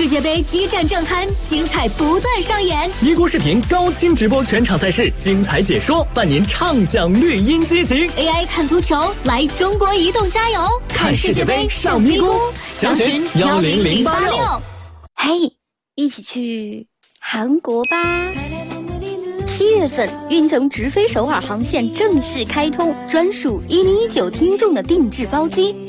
世界杯激战正酣，精彩不断上演。 咪咕视频高清直播全场赛事，精彩解说，伴您畅享绿茵激情。 AI 看足球，来中国移动加油！ 看世界杯上咪咕，详询10086。 嘿，一起去韩国吧！7月份，运城直飞首尔航线正式开通，专属1019听众的定制包机。